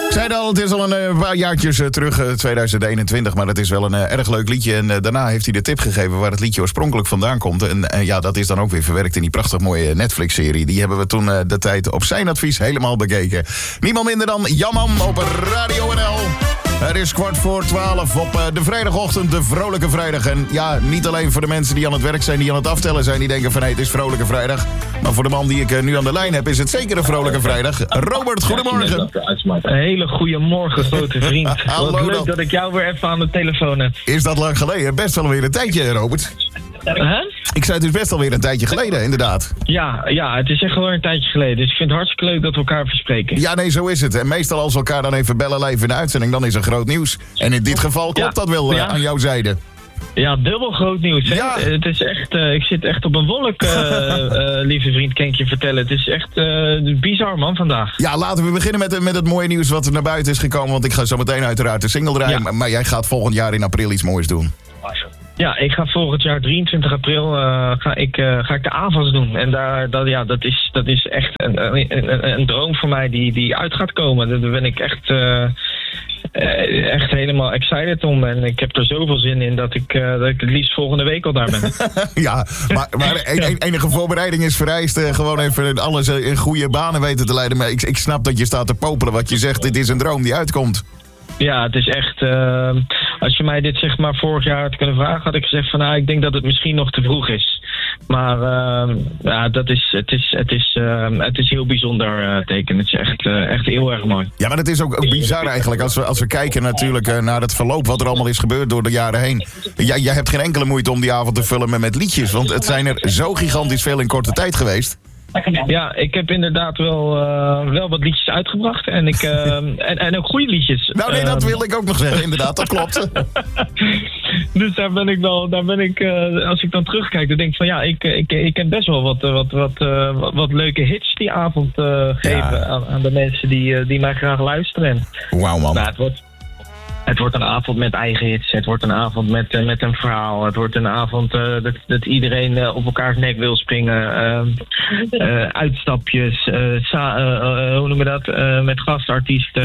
Ik zei al, het is al een paar jaartjes terug, 2021, maar het is wel een erg leuk liedje. En daarna heeft hij de tip gegeven waar het liedje oorspronkelijk vandaan komt. En ja, dat is dan ook weer verwerkt in die prachtig mooie Netflix-serie. Die hebben we toen de tijd op zijn advies helemaal bekeken. Niemand minder dan Jamman op Radio NL. Het is 11:15 op de vrijdagochtend, de Vrolijke Vrijdag. En ja, niet alleen voor de mensen die aan het werk zijn, die aan het aftellen zijn, die denken van hé, het is Vrolijke Vrijdag. Maar voor de man die ik nu aan de lijn heb, is het zeker een Vrolijke Vrijdag. Robert, goedemorgen. Een hele goede morgen, grote vriend. Hallo, wat leuk dat ik jou weer even aan de telefoon heb. Is dat lang geleden? Best wel weer een tijdje, Robert. Ik zei het is best alweer een tijdje geleden, inderdaad. Ja, het is echt wel een tijdje geleden. Dus ik vind het hartstikke leuk dat we elkaar verspreken. Ja, nee, zo is het. En meestal als we elkaar dan even bellen live in de uitzending, dan is er groot nieuws. En in dit geval klopt dat wel aan jouw zijde. Ja, dubbel groot nieuws. Hè? Ja. Het is echt, ik zit echt op een wolk, lieve vriend, kan ik je vertellen. Het is echt bizar, man, vandaag. Ja, laten we beginnen met het mooie nieuws wat er naar buiten is gekomen. Want ik ga zo meteen uiteraard de single draaien. Ja. Maar jij gaat volgend jaar in april iets moois doen. Ja, ik ga volgend jaar 23 april ga ik de AVAS doen. En dat is echt een droom voor mij die uit gaat komen. Daar ben ik echt helemaal excited om. En ik heb er zoveel zin in dat ik het liefst volgende week al daar ben. Ja, maar enige voorbereiding is vereist. Gewoon even alles in goede banen weten te leiden. Maar ik snap dat je staat te popelen wat je zegt. Dit is een droom die uitkomt. Ja, het is echt... als je mij dit zeg maar vorig jaar had kunnen vragen, had ik gezegd van ik denk dat het misschien nog te vroeg is. Maar het is heel bijzonder teken. Het is echt heel erg mooi. Ja, maar het is ook bizar eigenlijk. Als we kijken natuurlijk naar het verloop wat er allemaal is gebeurd door de jaren heen. Jij hebt geen enkele moeite om die avond te vullen met liedjes. Want het zijn er zo gigantisch veel in korte tijd geweest. Ja, ik heb inderdaad wel wat liedjes uitgebracht. En, en ook goede liedjes. Nou nee, dat wil ik ook nog zeggen. Inderdaad, dat klopt. Dus daar ben ik, als ik dan terugkijk, dan denk ik van ja, ik heb best wel wat leuke hits die avond geven aan de mensen die mij graag luisteren. Wauw, man. Nou, het wordt een avond met eigen hits. Het wordt een avond met een verhaal. Het wordt een avond dat iedereen op elkaars nek wil springen. Uitstapjes. Hoe noemen we dat? Met gastartiesten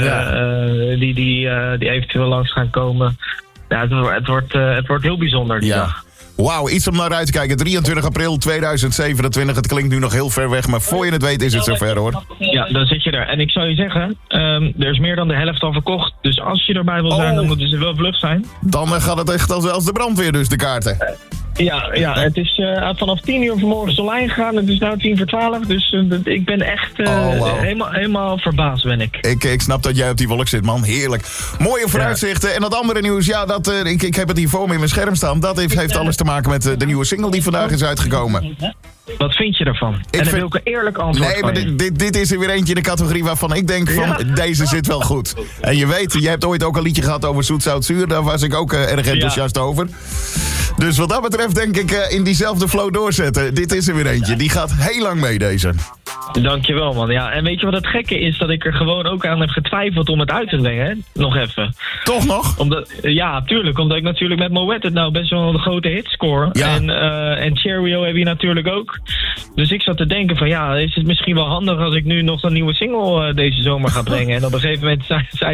die eventueel langs gaan komen. Ja, het wordt heel bijzonder die dag. Wauw, iets om naar uit te kijken. 23 april 2027. Het klinkt nu nog heel ver weg, maar voor je het weet is het zover, hoor. Ja, dan zit je er. En ik zou je zeggen, er is meer dan de helft al verkocht. Dus als je erbij wil zijn, dan moeten ze wel vlug zijn. Dan gaat het echt als de brandweer dus, de kaarten. Ja, het is vanaf 10 uur vanmorgen online gegaan. Het is nu 11:10. Dus ik ben echt helemaal verbaasd ben ik. Ik snap dat jij op die wolk zit, man. Heerlijk. Mooie vooruitzichten. En dat andere nieuws, ik heb het hier voor me in mijn scherm staan. Dat heeft alles te maken met de nieuwe single die vandaag is uitgekomen. Wat vind je ervan? Dan wil ik een eerlijk antwoord. Nee, maar dit is er weer eentje in de categorie waarvan ik denk van deze zit wel goed. En je weet, je hebt ooit ook een liedje gehad over zoet, zout, zuur. Daar was ik ook erg enthousiast over. Dus wat dat betreft denk ik in diezelfde flow doorzetten. Dit is er weer eentje. Die gaat heel lang mee, deze. Dankjewel, man. Ja, en weet je wat het gekke is? Dat ik er gewoon ook aan heb getwijfeld om het uit te brengen, hè? Nog even. Toch nog? Ja, tuurlijk. Omdat ik natuurlijk met Moet het nou best wel een grote hit score. Ja. En Cheerio heb je natuurlijk ook. Dus ik zat te denken van is het misschien wel handig als ik nu nog een nieuwe single deze zomer ga brengen. En op een gegeven moment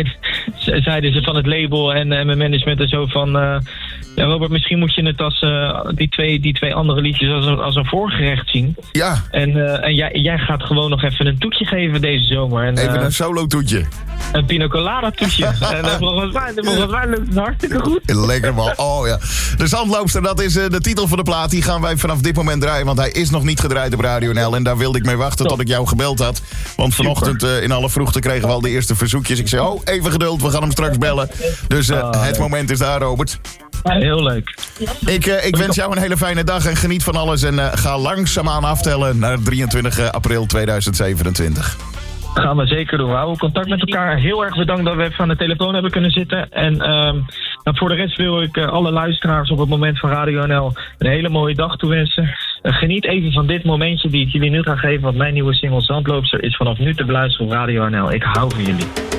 zeiden ze van het label en mijn management en zo van... Robert, misschien moet je het als die twee andere liedjes als een voorgerecht zien. Ja. En jij gaat gewoon nog even een toetje geven deze zomer. En, even een solo toetje. Een pina colada toetje. En volgens mij lukt het hartstikke goed. Lekker man. Oh ja. De Zandloopster, dat is de titel van de plaat. Die gaan wij vanaf dit moment draaien. Want hij is nog niet gedraaid op Radio NL. En daar wilde ik mee wachten tot ik jou gebeld had. Want vanochtend in alle vroegte kregen we al de eerste verzoekjes. Ik zei, even geduld, we gaan hem straks bellen. Dus het moment is daar, Robert. Heel leuk. Ik wens jou een hele fijne dag en geniet van alles. En ga langzaamaan aftellen naar 23 april 2027. Gaan we zeker doen. We houden contact met elkaar. Heel erg bedankt dat we even aan de telefoon hebben kunnen zitten. En voor de rest wil ik alle luisteraars op het moment van Radio NL een hele mooie dag toewensen. Geniet even van dit momentje die ik jullie nu ga geven. Want mijn nieuwe single Zandloopster is vanaf nu te beluisteren op Radio NL. Ik hou van jullie.